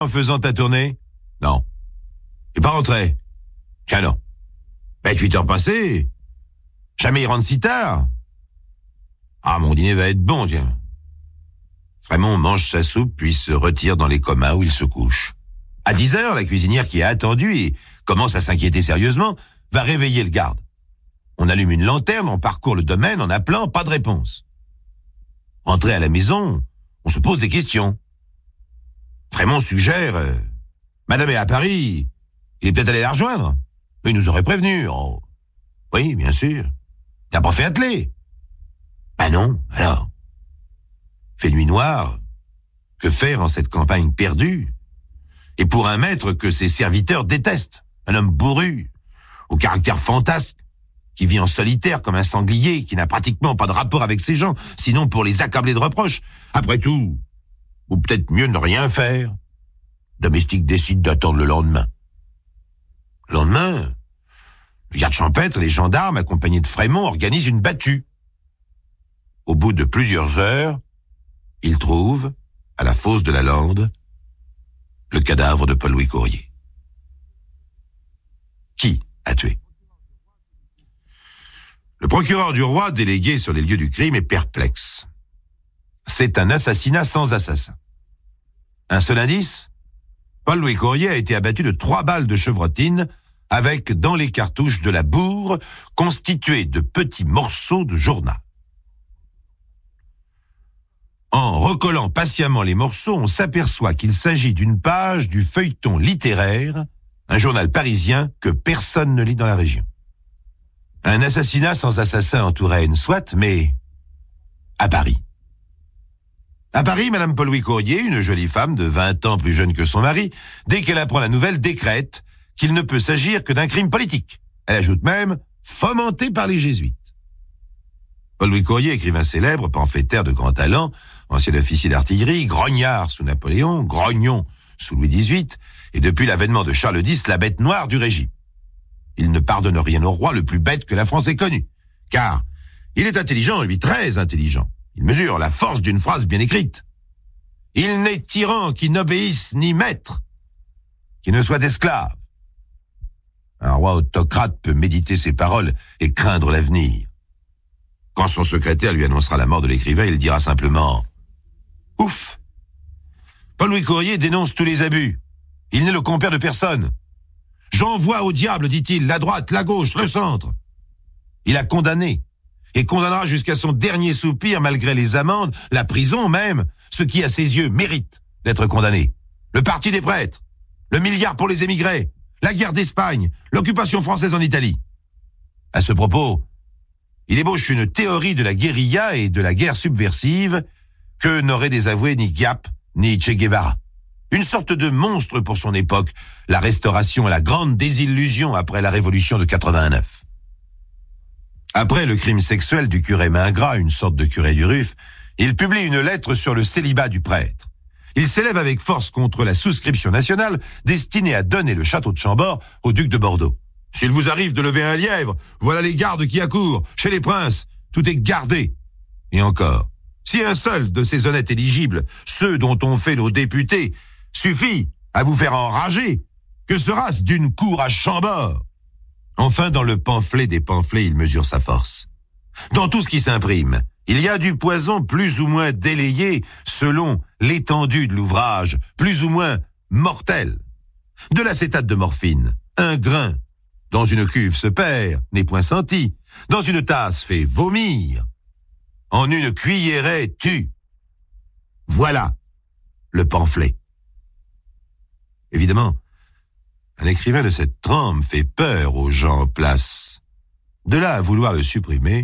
en faisant ta tournée? Non. T'es pas rentré? Tiens non. 28 heures passées. Jamais il rentre si tard. Ah, mon dîner va être bon, tiens. Frémont mange sa soupe, puis se retire dans les communs où il se couche. À 10 heures, la cuisinière qui a attendu et commence à s'inquiéter sérieusement, va réveiller le garde. On allume une lanterne, on parcourt le domaine en appelant, pas de réponse. Rentré à la maison, on se pose des questions. Frémont suggère Madame est à Paris, il est peut-être allé la rejoindre. Il nous aurait prévenu. Oh. Oui, bien sûr. T'as pas fait atteler? Ben non, alors. Fait nuit noire. Que faire en cette campagne perdue? Et pour un maître que ses serviteurs détestent. Un homme bourru, au caractère fantasque, qui vit en solitaire comme un sanglier, qui n'a pratiquement pas de rapport avec ses gens, sinon pour les accabler de reproches. Après tout, ou peut-être mieux ne rien faire. Domestique décide d'attendre le lendemain. Le lendemain, le garde champêtre et les gendarmes, accompagnés de Frémont, organisent une battue. Au bout de plusieurs heures, ils trouvent, à la fosse de la Lande, le cadavre de Paul-Louis Courier. Qui a tué? Le procureur du roi, délégué sur les lieux du crime, est perplexe. C'est un assassinat sans assassin. Un seul indice? Paul-Louis Courier a été abattu de 3 balles de chevrotine avec, dans les cartouches, de la bourre constituée de petits morceaux de journal. En recollant patiemment les morceaux, on s'aperçoit qu'il s'agit d'une page du feuilleton littéraire, un journal parisien que personne ne lit dans la région. Un assassinat sans assassin en Touraine, soit, mais à Paris. À Paris, Madame Paul-Louis Courier, une jolie femme de 20 ans plus jeune que son mari, dès qu'elle apprend la nouvelle, décrète qu'il ne peut s'agir que d'un crime politique. Elle ajoute même « fomenté par les jésuites ». Paul-Louis Courier, écrivain célèbre, pamphlétaire de grand talent, ancien officier d'artillerie, grognard sous Napoléon, grognon sous Louis XVIII, et depuis l'avènement de Charles X, la bête noire du régime. Il ne pardonne rien au roi, le plus bête que la France ait connu. Car il est intelligent, lui très intelligent. Il mesure la force d'une phrase bien écrite. Il n'est tyran qui n'obéisse ni maître, qui ne soit esclave. Un roi autocrate peut méditer ses paroles et craindre l'avenir. Quand son secrétaire lui annoncera la mort de l'écrivain, il dira simplement « Ouf !» Paul-Louis Courier dénonce tous les abus. Il n'est le compère de personne. J'envoie au diable, dit-il, la droite, la gauche, le centre. Il a condamné et condamnera jusqu'à son dernier soupir, malgré les amendes, la prison même, ce qui, à ses yeux, mérite d'être condamné. Le parti des prêtres, le milliard pour les émigrés, la guerre d'Espagne, l'occupation française en Italie. À ce propos, il ébauche une théorie de la guérilla et de la guerre subversive que n'auraient désavoué ni Giap ni Che Guevara. Une sorte de monstre pour son époque, la Restauration et la grande désillusion après la Révolution de 89. Après le crime sexuel du curé Maingrat, une sorte de curé du Ruf, il publie une lettre sur le célibat du prêtre. Il s'élève avec force contre la souscription nationale destinée à donner le château de Chambord au duc de Bordeaux. S'il vous arrive de lever un lièvre, voilà les gardes qui accourent. Chez les princes, tout est gardé. Et encore, si un seul de ces honnêtes éligibles, ceux dont on fait nos députés, suffit à vous faire enrager, que sera-ce d'une cour à Chambord? Enfin, dans le pamphlet des pamphlets, il mesure sa force. Dans tout ce qui s'imprime, il y a du poison plus ou moins délayé selon l'étendue de l'ouvrage, plus ou moins mortel. De l'acétate de morphine, un grain, dans une cuve se perd, n'est point senti, dans une tasse fait vomir, en une cuillerée tue. Voilà le pamphlet. Évidemment, un écrivain de cette trempe fait peur aux gens en place. De là à vouloir le supprimer,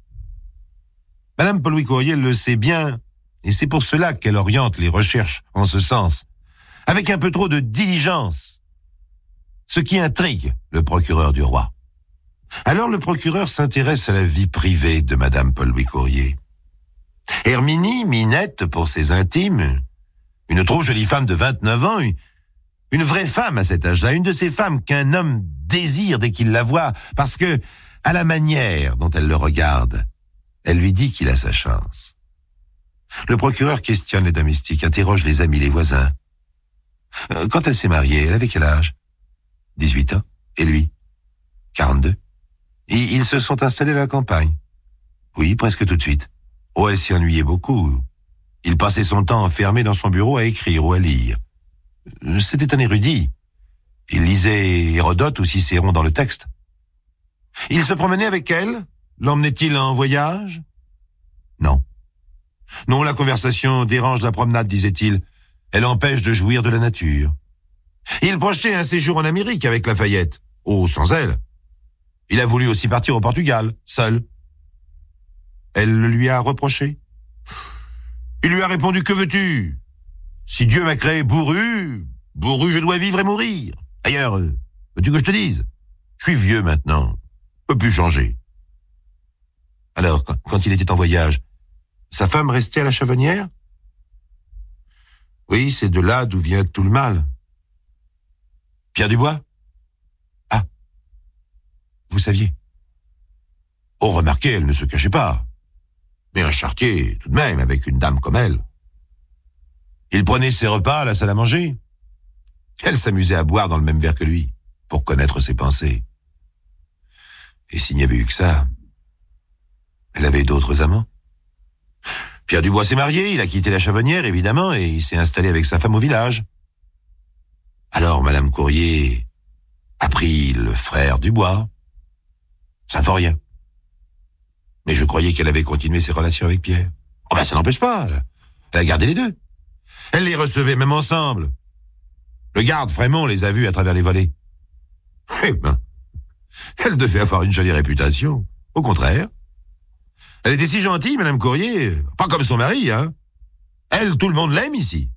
Madame Paul-Louis Courier le sait bien, et c'est pour cela qu'elle oriente les recherches en ce sens, avec un peu trop de diligence, ce qui intrigue le procureur du roi. Alors le procureur s'intéresse à la vie privée de Madame Paul-Louis Courier. Herminie, Minette pour ses intimes, une trop jolie femme de 29 ans, une vraie femme à cet âge-là, une de ces femmes qu'un homme désire dès qu'il la voit, parce que, à la manière dont elle le regarde, elle lui dit qu'il a sa chance. Le procureur questionne les domestiques, interroge les amis, les voisins. Quand elle s'est mariée, elle avait quel âge? 18 ans. Et lui? 42. Et ils se sont installés à la campagne. Oui, presque tout de suite. Oh, elle s'y ennuyait beaucoup. Il passait son temps enfermé dans son bureau à écrire ou à lire. C'était un érudit. Il lisait Hérodote ou Cicéron dans le texte. Il se promenait avec elle? L'emmenait-il en voyage? Non. Non, la conversation dérange la promenade, disait-il. Elle empêche de jouir de la nature. Il projetait un séjour en Amérique avec Lafayette. Oh, sans elle. Il a voulu aussi partir au Portugal, seul. Elle le lui a reproché. Il lui a répondu, que veux-tu? Si Dieu m'a créé bourru, je dois vivre et mourir. D'ailleurs, veux-tu que je te dise? Je suis vieux maintenant, je peux plus changer. Alors, quand il était en voyage, sa femme restait à la Chavonnière? Oui, c'est de là d'où vient tout le mal. Pierre Dubois? Ah, vous saviez. Oh, remarquez, elle ne se cachait pas. Mais un charretier, tout de même, avec une dame comme elle. Il prenait ses repas à la salle à manger. Elle s'amusait à boire dans le même verre que lui, pour connaître ses pensées. Et s'il n'y avait eu que ça, elle avait d'autres amants. Pierre Dubois s'est marié, il a quitté la Chavonnière, évidemment, et il s'est installé avec sa femme au village. Alors, Madame Courrier a pris le frère Dubois. Ça ne fait rien. Mais je croyais qu'elle avait continué ses relations avec Pierre. Oh ben, ça n'empêche pas. Elle a gardé les deux. Elle les recevait même ensemble. Le garde Frémont les a vus à travers les volets. Eh ben, elle devait avoir une jolie réputation. Au contraire. Elle était si gentille, Madame Courrier. Pas comme son mari, hein. Elle, tout le monde l'aime ici.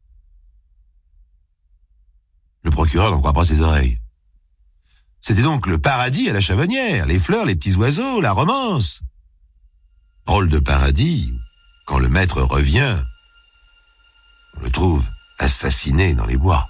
Le procureur n'en croit pas ses oreilles. C'était donc le paradis à la Chavonnière. Les fleurs, les petits oiseaux, la romance. Drôle de paradis, quand le maître revient, on le trouve assassiné dans les bois.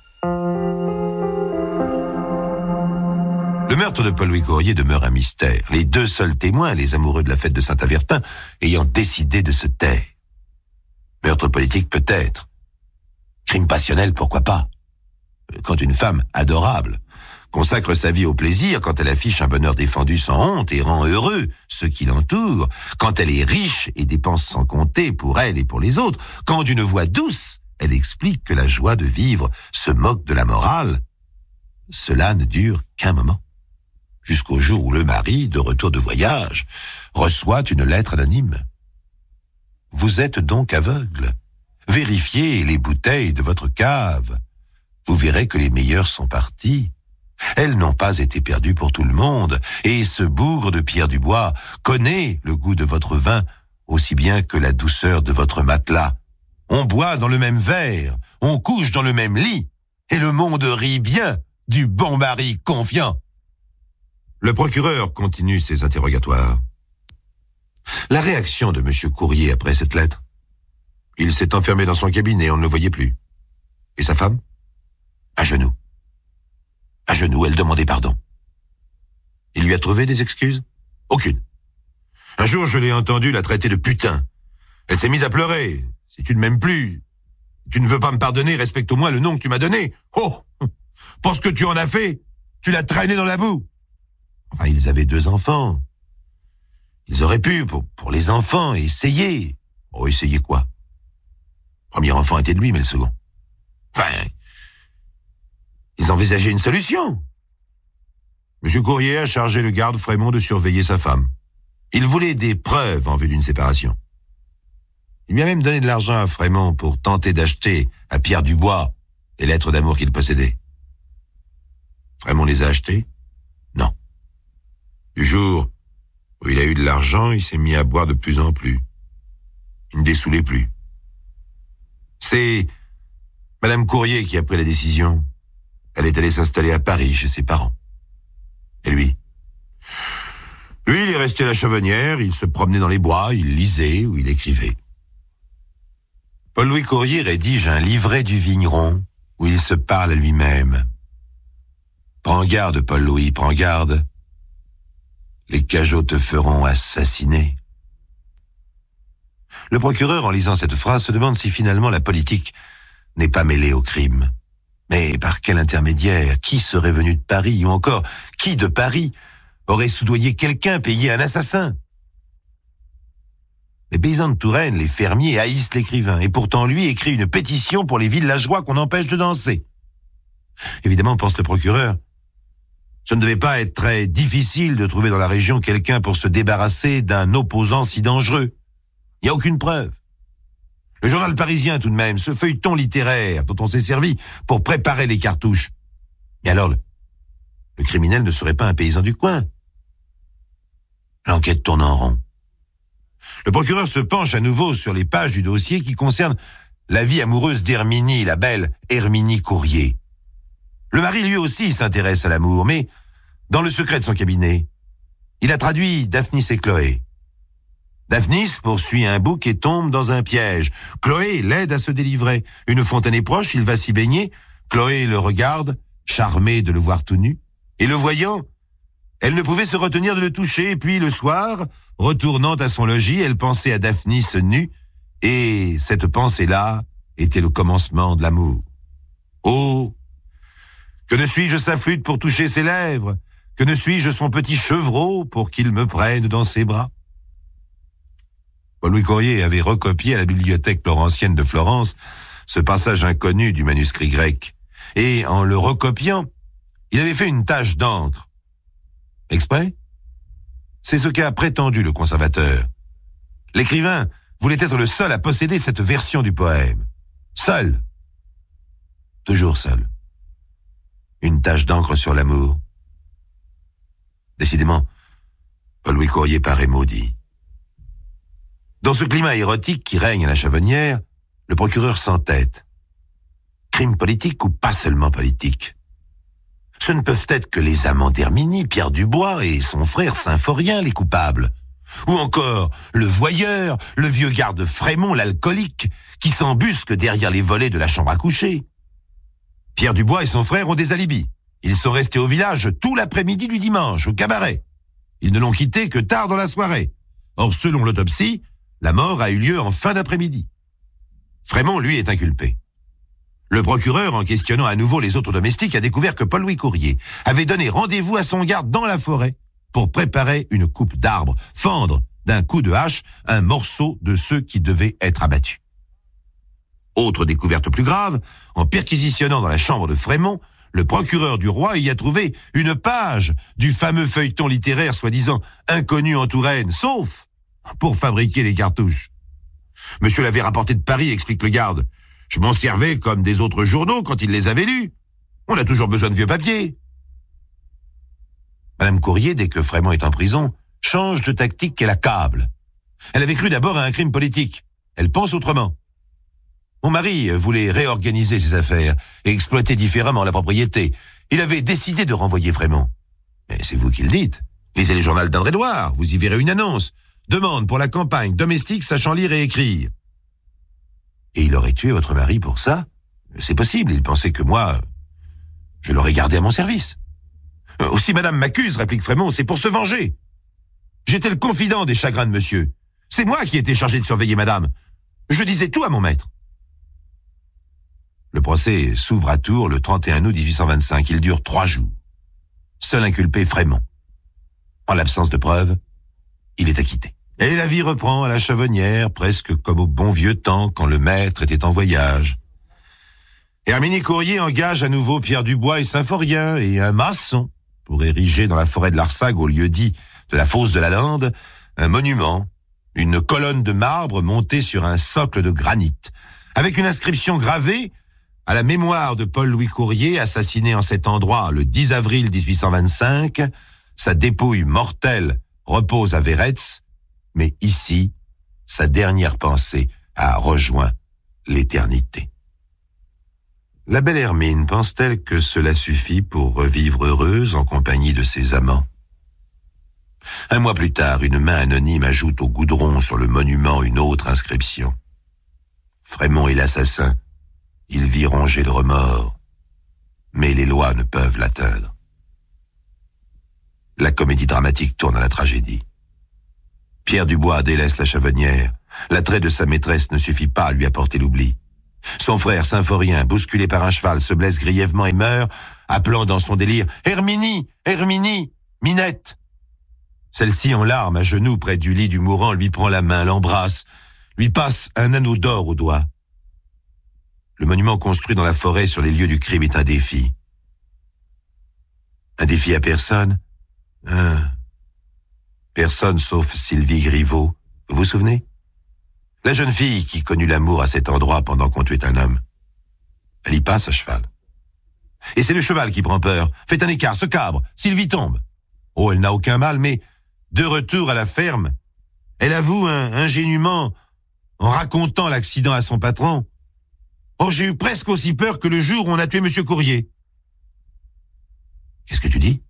Le meurtre de Paul-Louis Courrier demeure un mystère, les deux seuls témoins, les amoureux de la fête de Saint-Avertin, ayant décidé de se taire. Meurtre politique peut-être. Crime passionnel, pourquoi pas? Quand une femme adorable consacre sa vie au plaisir, quand elle affiche un bonheur défendu sans honte et rend heureux ceux qui l'entourent, quand elle est riche et dépense sans compter pour elle et pour les autres, quand d'une voix douce, elle explique que la joie de vivre se moque de la morale, cela ne dure qu'un moment. Jusqu'au jour où le mari, de retour de voyage, reçoit une lettre anonyme. Vous êtes donc aveugle. Vérifiez les bouteilles de votre cave. Vous verrez que les meilleures sont parties. Elles n'ont pas été perdues pour tout le monde, et ce bougre de Pierre Dubois connaît le goût de votre vin aussi bien que la douceur de votre matelas. On boit dans le même verre, on couche dans le même lit, et le monde rit bien du bon mari confiant. Le procureur continue ses interrogatoires. La réaction de M. Courrier après cette lettre? Il s'est enfermé dans son cabinet, on ne le voyait plus. Et sa femme? À genoux. À genoux, elle demandait pardon. Il lui a trouvé des excuses? Aucune. Un jour, je l'ai entendue la traiter de putain. Elle s'est mise à pleurer. Si tu ne m'aimes plus, tu ne veux pas me pardonner, respecte au moins le nom que tu m'as donné. Oh! Pour ce que tu en as fait, tu l'as traîné dans la boue. Enfin, ils avaient 2 enfants. Ils auraient pu, pour les enfants, essayer. Oh, essayer quoi? Le premier enfant était de lui, mais le second. Enfin, ils envisageaient une solution. M. Courrier a chargé le garde Frémont de surveiller sa femme. Il voulait des preuves en vue d'une séparation. Il lui a même donné de l'argent à Frémont pour tenter d'acheter à Pierre Dubois les lettres d'amour qu'il possédait. Frémont les a achetées? Non. Du jour où il a eu de l'argent, il s'est mis à boire de plus en plus. Il ne dessoulait plus. C'est Madame Courrier qui a pris la décision. Elle est allée s'installer à Paris chez ses parents. Et lui? Lui, il est resté à la Chavonnière, il se promenait dans les bois, il lisait ou il écrivait. Paul-Louis Courrier rédige un livret du vigneron où il se parle à lui-même. Prends garde, Paul-Louis, prends garde. Les cajots te feront assassiner. Le procureur, en lisant cette phrase, se demande si finalement la politique n'est pas mêlée au crime. Mais par quel intermédiaire? Qui serait venu de Paris? Ou encore, qui de Paris aurait soudoyé quelqu'un, payé un assassin? Les paysans de Touraine, les fermiers, haïssent l'écrivain, et pourtant lui écrit une pétition pour les villageois qu'on empêche de danser. Évidemment, pense le procureur, ce ne devait pas être très difficile de trouver dans la région quelqu'un pour se débarrasser d'un opposant si dangereux. Il n'y a aucune preuve. Le journal Parisien, tout de même, ce feuilleton littéraire dont on s'est servi pour préparer les cartouches. Et alors, le criminel ne serait pas un paysan du coin. L'enquête tourne en rond. Le procureur se penche à nouveau sur les pages du dossier qui concerne la vie amoureuse d'Herminie, la belle Herminie Courrier. Le mari, lui aussi, s'intéresse à l'amour, mais dans le secret de son cabinet. Il a traduit Daphnis et Chloé. Daphnis poursuit un bouc et tombe dans un piège. Chloé l'aide à se délivrer. Une fontaine est proche, il va s'y baigner. Chloé le regarde, charmée de le voir tout nu. Et le voyant, elle ne pouvait se retenir de le toucher. Et puis le soir, retournant à son logis, elle pensait à Daphnis nue. Et cette pensée-là était le commencement de l'amour. Oh, que ne suis-je sa flûte pour toucher ses lèvres? Que ne suis-je son petit chevreau pour qu'il me prenne dans ses bras? Paul-Louis Courrier avait recopié à la bibliothèque florentienne de Florence ce passage inconnu du manuscrit grec. Et en le recopiant, il avait fait une tache d'encre. Exprès? C'est ce qu'a prétendu le conservateur. L'écrivain voulait être le seul à posséder cette version du poème. Seul. Toujours seul. Une tache d'encre sur l'amour. Décidément, Paul-Louis Courrier paraît maudit. Dans ce climat érotique qui règne à la Chavonnière, le procureur s'entête. Crime politique ou pas seulement politique? Ce ne peuvent être que les amants d'Herminie, Pierre Dubois et son frère Symphorien, les coupables. Ou encore le voyeur, le vieux garde Frémont, l'alcoolique, qui s'embusque derrière les volets de la chambre à coucher. Pierre Dubois et son frère ont des alibis. Ils sont restés au village tout l'après-midi du dimanche, au cabaret. Ils ne l'ont quitté que tard dans la soirée. Or, selon l'autopsie, la mort a eu lieu en fin d'après-midi. Frémont, lui, est inculpé. Le procureur, en questionnant à nouveau les autres domestiques, a découvert que Paul-Louis Courrier avait donné rendez-vous à son garde dans la forêt pour préparer une coupe d'arbre, fendre d'un coup de hache un morceau de ceux qui devaient être abattus. Autre découverte plus grave, en perquisitionnant dans la chambre de Frémont, le procureur du roi y a trouvé une page du fameux feuilleton littéraire soi-disant inconnu en Touraine, sauf pour fabriquer les cartouches. Monsieur l'avait rapporté de Paris, explique le garde. Je m'en servais comme des autres journaux quand il les avait lus. On a toujours besoin de vieux papiers. Madame Courrier, dès que Frémont est en prison, change de tactique qu'elle accable. Elle avait cru d'abord à un crime politique. Elle pense autrement. Mon mari voulait réorganiser ses affaires et exploiter différemment la propriété. Il avait décidé de renvoyer Frémont. Mais c'est vous qui le dites. Lisez les journaux d'Indre-et-Loire, vous y verrez une annonce. Demande pour la campagne domestique sachant lire et écrire. Et il aurait tué votre mari pour ça? C'est possible, il pensait que moi, je l'aurais gardé à mon service. Aussi madame m'accuse, réplique Frémont, c'est pour se venger. J'étais le confident des chagrins de monsieur. C'est moi qui étais chargé de surveiller madame. Je disais tout à mon maître. Le procès s'ouvre à Tours le 31 août 1825. Il dure 3 jours. Seul inculpé Frémont. En l'absence de preuves, il est acquitté. Et la vie reprend à la Chavonnière, presque comme au bon vieux temps quand le maître était en voyage. Herminie Courrier engage à nouveau Pierre Dubois et Symphorien et un maçon pour ériger dans la forêt de l'Arsac, au lieu dit de la fosse de la Lande, un monument, une colonne de marbre montée sur un socle de granit, avec une inscription gravée à la mémoire de Paul-Louis Courrier, assassiné en cet endroit le 10 avril 1825. Sa dépouille mortelle repose à Véretz, mais ici, sa dernière pensée a rejoint l'éternité. La belle Hermine pense-t-elle que cela suffit pour revivre heureuse en compagnie de ses amants? Un mois plus tard, une main anonyme ajoute au goudron sur le monument une autre inscription. Frémont est l'assassin. Il vit ronger le remords, mais les lois ne peuvent l'atteindre. La comédie dramatique tourne à la tragédie. Pierre Dubois délaisse la Chavonnière. L'attrait de sa maîtresse ne suffit pas à lui apporter l'oubli. Son frère Symphorien, bousculé par un cheval, se blesse grièvement et meurt, appelant dans son délire « Herminie, Herminie, Minette !» Celle-ci, en larmes, à genoux près du lit du mourant, lui prend la main, l'embrasse, lui passe un anneau d'or au doigt. Le monument construit dans la forêt sur les lieux du crime est un défi. Un défi à personne. Personne sauf Sylvie Griveaux. Vous vous souvenez? La jeune fille qui connut l'amour à cet endroit pendant qu'on tuait un homme. Elle y passe à cheval. Et c'est le cheval qui prend peur, fait un écart, se cabre, Sylvie tombe. Oh, elle n'a aucun mal, mais de retour à la ferme, elle avoue ingénument, en racontant l'accident à son patron, « Oh, j'ai eu presque aussi peur que le jour où on a tué Monsieur Courrier. » Qu'est-ce que tu dis?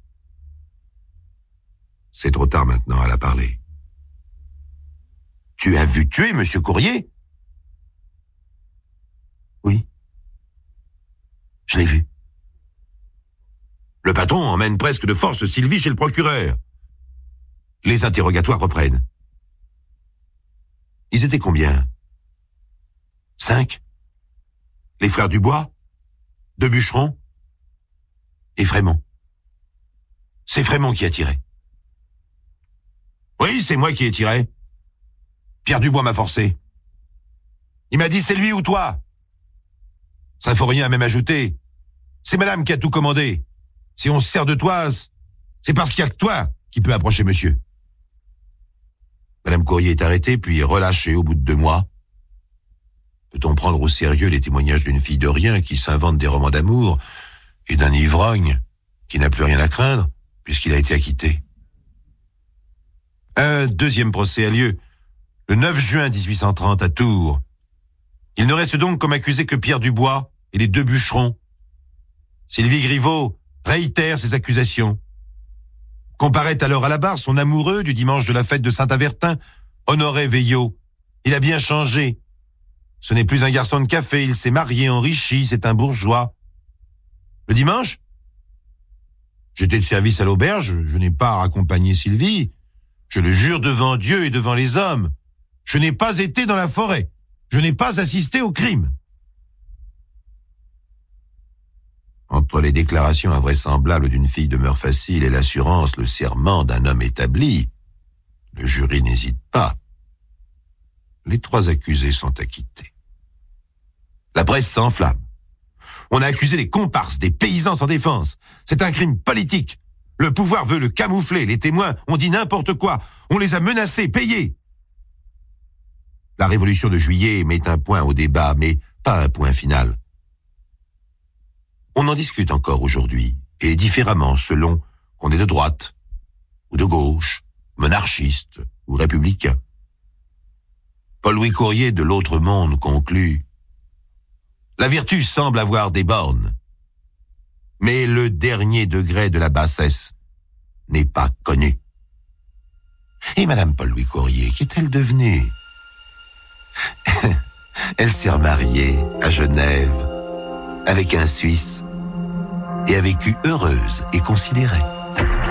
C'est trop tard maintenant, elle a parlé. Tu as vu tuer Monsieur Courrier? Oui. Je l'ai vu. Le patron emmène presque de force Sylvie chez le procureur. Les interrogatoires reprennent. Ils étaient combien? 5? Les frères Dubois? 2 bûcherons? Et Frémont. C'est Frémont qui a tiré. Oui, c'est moi qui ai tiré. Pierre Dubois m'a forcé. Il m'a dit c'est lui ou toi. Symphorien a même ajouté c'est madame qui a tout commandé. Si on se sert de toi, c'est parce qu'il n'y a que toi qui peut approcher monsieur. Madame Courrier est arrêtée puis relâchée au bout de 2 mois. Peut-on prendre au sérieux les témoignages d'une fille de rien qui s'invente des romans d'amour et d'un ivrogne qui n'a plus rien à craindre puisqu'il a été acquitté? Un deuxième procès a lieu le 9 juin 1830 à Tours. Il ne reste donc comme accusé que Pierre Dubois et les 2 bûcherons. Sylvie Griveaux réitère ses accusations. Comparaît alors à la barre son amoureux du dimanche de la fête de Saint-Avertin, Honoré Veillot. Il a bien changé. Ce n'est plus un garçon de café, il s'est marié, enrichi, c'est un bourgeois. Le dimanche, j'étais de service à l'auberge, je n'ai pas raccompagné Sylvie. Je le jure devant Dieu et devant les hommes. Je n'ai pas été dans la forêt. Je n'ai pas assisté au crime. Entre les déclarations invraisemblables d'une fille de mœurs faciles et l'assurance, le serment d'un homme établi, le jury n'hésite pas. Les 3 accusés sont acquittés. La presse s'enflamme. On a accusé les comparses, des paysans sans défense. C'est un crime politique. Le pouvoir veut le camoufler. Les témoins ont dit n'importe quoi. On les a menacés, payés. La Révolution de juillet met un point au débat, mais pas un point final. On en discute encore aujourd'hui, et différemment selon qu'on est de droite, ou de gauche, monarchiste, ou républicain. Paul-Louis Courrier de l'autre monde conclut « La vertu semble avoir des bornes, mais le dernier degré de la bassesse n'est pas connu. » Et Madame Paul-Louis Courrier, qu'est-elle devenue? Elle s'est remariée à Genève avec un Suisse et a vécu heureuse et considérée.